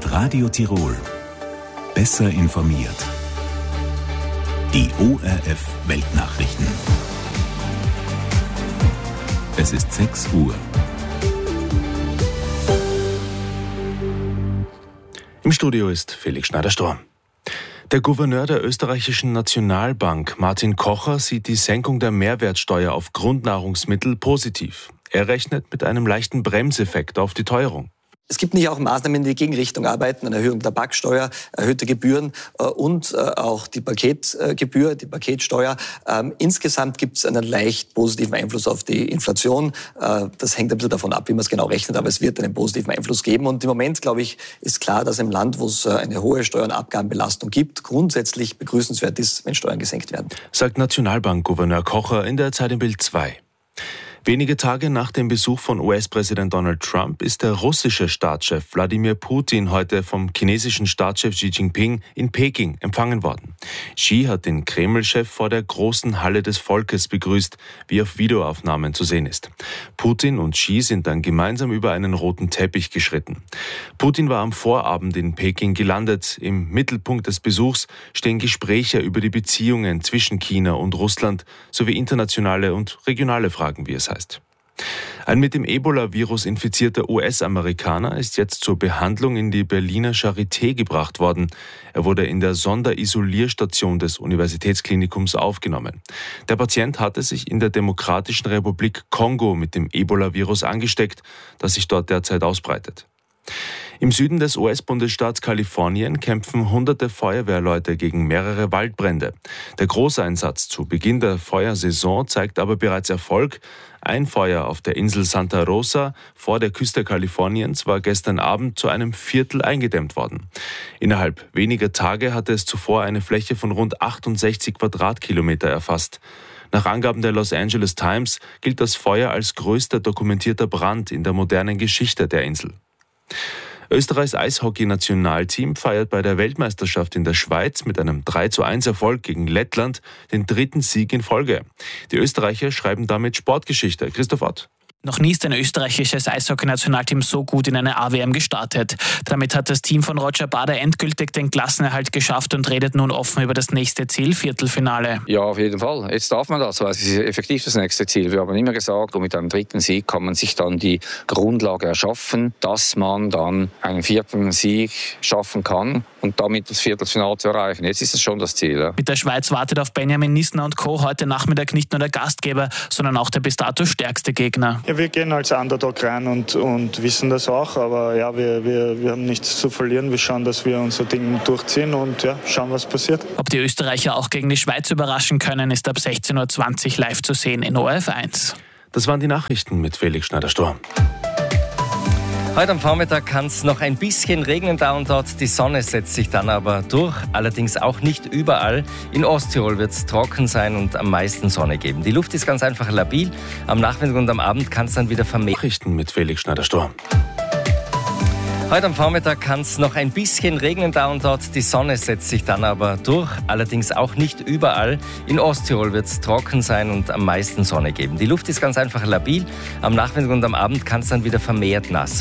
Mit Radio Tirol. Besser informiert. Die ORF Weltnachrichten. Es ist 6 Uhr. Im Studio ist Felix Schneider-Storm. Der Gouverneur der österreichischen Nationalbank, Martin Kocher, sieht die Senkung der Mehrwertsteuer auf Grundnahrungsmittel positiv. Er rechnet mit einem leichten Bremseffekt auf die Teuerung. Es gibt nicht auch Maßnahmen, die in die Gegenrichtung arbeiten, eine Erhöhung der Tabaksteuer, erhöhte Gebühren und auch die Paketgebühr, die Paketsteuer. Insgesamt gibt es einen leicht positiven Einfluss auf die Inflation. Das hängt ein bisschen davon ab, wie man es genau rechnet, aber es wird einen positiven Einfluss geben. Und im Moment, glaube ich, ist klar, dass im Land, wo es eine hohe Steuer- und Abgabenbelastung gibt, grundsätzlich begrüßenswert ist, wenn Steuern gesenkt werden. Sagt Nationalbankgouverneur Kocher in der Zeit im Bild 2. Wenige Tage nach dem Besuch von US-Präsident Donald Trump ist der russische Staatschef Wladimir Putin heute vom chinesischen Staatschef Xi Jinping in Peking empfangen worden. Xi hat den Kreml-Chef vor der großen Halle des Volkes begrüßt, wie auf Videoaufnahmen zu sehen ist. Putin und Xi sind dann gemeinsam über einen roten Teppich geschritten. Putin war am Vorabend in Peking gelandet. Im Mittelpunkt des Besuchs stehen Gespräche über die Beziehungen zwischen China und Russland sowie internationale und regionale Fragen, wie es heißt. Ein mit dem Ebola-Virus infizierter US-Amerikaner ist jetzt zur Behandlung in die Berliner Charité gebracht worden. Er wurde in der Sonderisolierstation des Universitätsklinikums aufgenommen. Der Patient hatte sich in der Demokratischen Republik Kongo mit dem Ebola-Virus angesteckt, das sich dort derzeit ausbreitet. Im Süden des US-Bundesstaats Kalifornien kämpfen hunderte Feuerwehrleute gegen mehrere Waldbrände. Der Großeinsatz zu Beginn der Feuersaison zeigt aber bereits Erfolg. Ein Feuer auf der Insel Santa Rosa vor der Küste Kaliforniens war gestern Abend zu einem Viertel eingedämmt worden. Innerhalb weniger Tage hatte es zuvor eine Fläche von rund 68 Quadratkilometer erfasst. Nach Angaben der Los Angeles Times gilt das Feuer als größter dokumentierter Brand in der modernen Geschichte der Insel. Österreichs Eishockey-Nationalteam feiert bei der Weltmeisterschaft in der Schweiz mit einem 3:1-Erfolg gegen Lettland den 3. Sieg in Folge. Die Österreicher schreiben damit Sportgeschichte. Christoph Ott. Noch nie ist ein österreichisches Eishockey-Nationalteam so gut in eine AWM gestartet. Damit hat das Team von Roger Bader endgültig den Klassenerhalt geschafft und redet nun offen über das nächste Ziel, Viertelfinale. Ja, auf jeden Fall. Jetzt darf man das, weil es ist effektiv das nächste Ziel. Wir haben immer gesagt, mit einem 3. Sieg kann man sich dann die Grundlage erschaffen, dass man dann einen 4. Sieg schaffen kann und damit das Viertelfinale zu erreichen. Jetzt ist es schon das Ziel. Ja. Mit der Schweiz wartet auf Benjamin Nissner und Co. heute Nachmittag nicht nur der Gastgeber, sondern auch der bis dato stärkste Gegner. Ja, wir gehen als Underdog rein und wissen das auch, aber ja, wir haben nichts zu verlieren. Wir schauen, dass wir unser Ding durchziehen und ja, schauen, was passiert. Ob die Österreicher auch gegen die Schweiz überraschen können, ist ab 16:20 Uhr live zu sehen in ORF 1. Das waren die Nachrichten mit Felix Schneider-Storm. Heute am Vormittag kann es noch ein bisschen regnen da und dort. Die Sonne setzt sich dann aber durch, allerdings auch nicht überall. In Osttirol wird es trocken sein und am meisten Sonne geben. Die Luft ist ganz einfach labil. Am Nachmittag und am Abend kann es dann wieder vermehrt. Nachrichten mit Felix Schneider-Storm. Heute am Vormittag kann es noch ein bisschen regnen da und dort. Die Sonne setzt sich dann aber durch, allerdings auch nicht überall. In Osttirol wird es trocken sein und am meisten Sonne geben. Die Luft ist ganz einfach labil. Am Nachmittag und am Abend kann es dann wieder vermehrt nass